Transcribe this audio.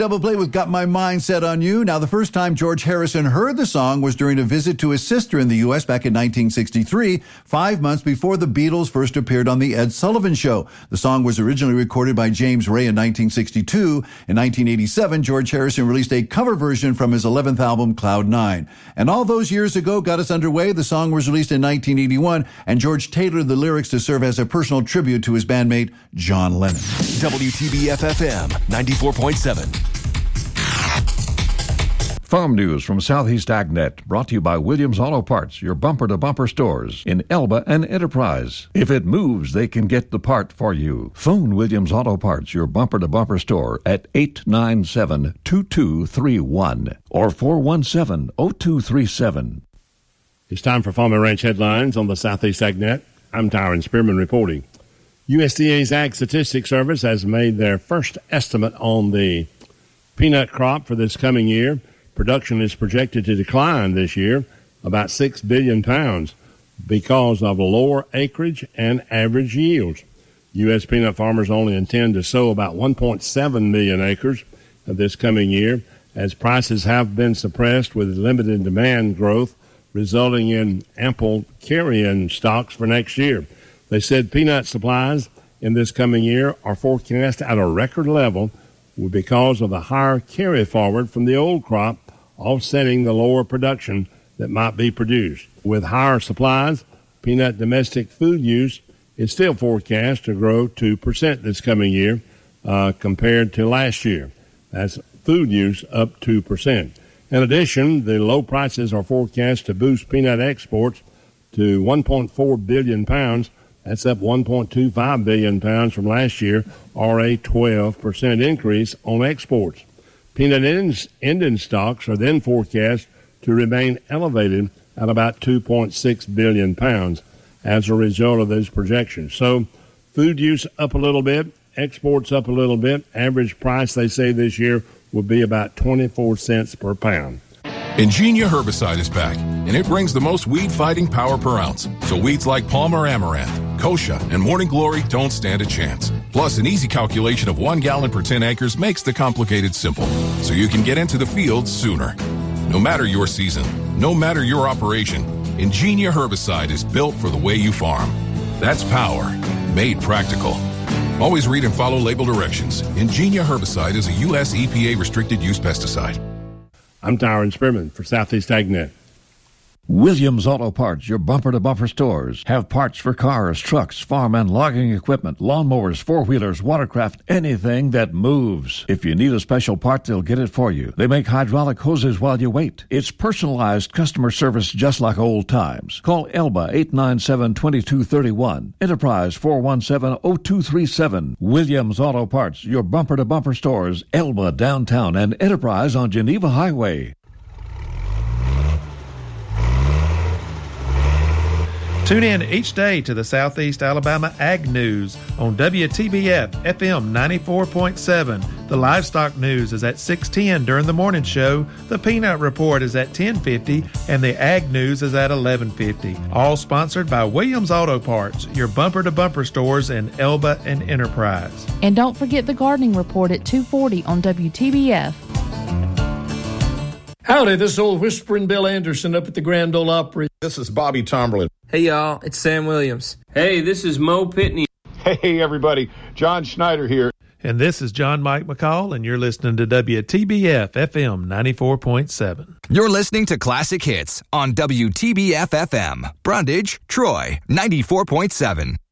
Double play with Got My Mind Set on You. Now, the first time George Harrison heard the song was during a visit to his sister in the U.S. back in 1963, 5 months before the Beatles first appeared on The Ed Sullivan Show. The song was originally recorded by James Ray in 1962. In 1987, George Harrison released a cover version from his 11th album, Cloud 9. And all those years ago got us underway. The song was released in 1981, and George tailored the lyrics to serve as a personal tribute to his bandmate, John Lennon. WTBF-FM 94.7. Farm news from Southeast AgNet, brought to you by Williams Auto Parts, your bumper-to-bumper stores in Elba and Enterprise. If it moves, they can get the part for you. Phone Williams Auto Parts, your bumper-to-bumper store, at 897-2231 or 417-0237. It's time for Farm and Ranch headlines on the Southeast AgNet. I'm Tyron Spearman reporting. USDA's Ag Statistics Service has made their first estimate on the peanut crop for this coming year. Production is projected to decline this year about 6 billion pounds because of lower acreage and average yields. U.S. peanut farmers only intend to sow about 1.7 million acres this coming year, as prices have been suppressed with limited demand growth, resulting in ample carry-in stocks for next year. They said peanut supplies in this coming year are forecast at a record level because of the higher carry forward from the old crop, offsetting the lower production that might be produced. With higher supplies, peanut domestic food use is still forecast to grow 2% this coming year compared to last year. That's food use up 2%. In addition, the low prices are forecast to boost peanut exports to 1.4 billion pounds. That's up 1.25 billion pounds from last year, or a 12% increase on exports. Peanut ending stocks are then forecast to remain elevated at about 2.6 billion pounds as a result of those projections. So food use up a little bit, exports up a little bit. Average price, they say, this year will be about 24 cents per pound. Ingenia herbicide is back, and it brings the most weed-fighting power per ounce. So weeds like Palmer Amaranth, Kochia, and Morning Glory don't stand a chance. Plus, an easy calculation of 1 gallon per 10 acres makes the complicated simple, so you can get into the field sooner. No matter your season, no matter your operation, Ingenia herbicide is built for the way you farm. That's power, made practical. Always read and follow label directions. Ingenia herbicide is a U.S. EPA restricted use pesticide. I'm Tyron Spearman for Southeast AgNet. Williams Auto Parts, your bumper-to-bumper stores, have parts for cars, trucks, farm and logging equipment, lawnmowers, four-wheelers, watercraft, anything that moves. If you need a special part, they'll get it for you. They make hydraulic hoses while you wait. It's personalized customer service just like old times. Call Elba 897-2231, Enterprise 417-0237. Williams Auto Parts, your bumper-to-bumper stores, Elba downtown and Enterprise on Geneva Highway. Tune in each day to the Southeast Alabama Ag News on WTBF FM 94.7. The livestock news is at 6:10 during the morning show. The Peanut Report is at 10:50, and the Ag News is at 11:50. All sponsored by Williams Auto Parts, your bumper-to-bumper stores in Elba and Enterprise. And don't forget the Gardening Report at 2:40 on WTBF. Howdy, this is old Whispering Bill Anderson up at the Grand Ole Opry. This is Bobby Tomberlin. Hey, y'all, it's Sam Williams. Hey, this is Mo Pitney. Hey, everybody, John Schneider here. And this is John Mike McCall, and you're listening to WTBF FM 94.7. You're listening to Classic Hits on WTBF FM. Brundage, Troy, 94.7.